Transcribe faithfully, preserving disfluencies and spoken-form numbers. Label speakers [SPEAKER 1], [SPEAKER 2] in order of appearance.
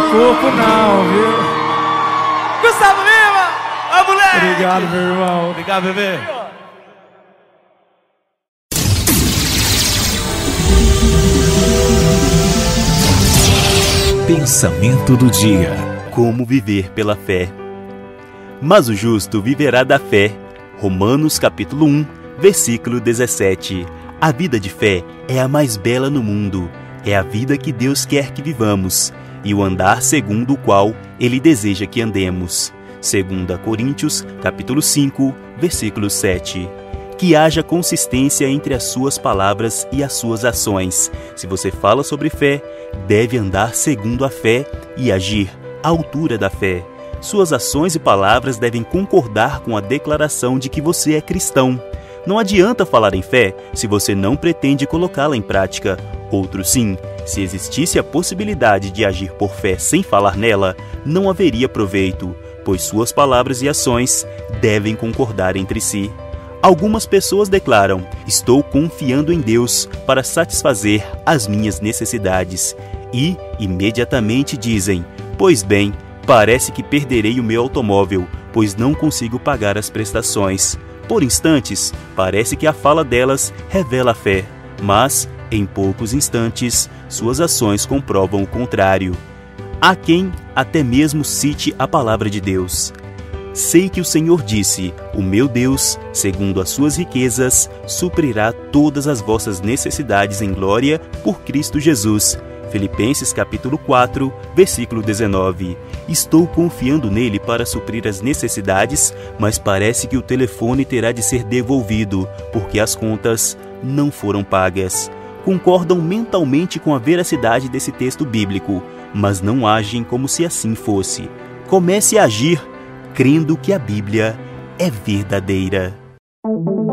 [SPEAKER 1] corpo não, viu?
[SPEAKER 2] Gustavo Lima! Ó, moleque!
[SPEAKER 1] Obrigado, meu irmão.
[SPEAKER 2] Obrigado, bebê.
[SPEAKER 3] Pensamento do dia. Como viver pela fé. Mas o justo viverá da fé. Romanos capítulo um, versículo dezessete. A vida de fé é a mais bela no mundo. É a vida que Deus quer que vivamos e o andar segundo o qual Ele deseja que andemos. Segunda Coríntios capítulo cinco, versículo sete. Que haja consistência entre as suas palavras e as suas ações. Se você fala sobre fé, deve andar segundo a fé e agir à altura da fé. Suas ações e palavras devem concordar com a declaração de que você é cristão. Não adianta falar em fé se você não pretende colocá-la em prática. Outro sim, se existisse a possibilidade de agir por fé sem falar nela, não haveria proveito, pois suas palavras e ações devem concordar entre si. Algumas pessoas declaram: estou confiando em Deus para satisfazer as minhas necessidades. E, imediatamente dizem: pois bem, parece que perderei o meu automóvel, pois não consigo pagar as prestações. Por instantes, parece que a fala delas revela a fé, mas, em poucos instantes, suas ações comprovam o contrário. Há quem até mesmo cite a palavra de Deus. Sei que o Senhor disse: o meu Deus, segundo as suas riquezas, suprirá todas as vossas necessidades em glória por Cristo Jesus. Filipenses capítulo quatro, versículo dezenove. Estou confiando nele para suprir as necessidades, mas parece que o telefone terá de ser devolvido, porque as contas não foram pagas. Concordam mentalmente com a veracidade desse texto bíblico, mas não agem como se assim fosse. Comece a agir crendo que a Bíblia é verdadeira.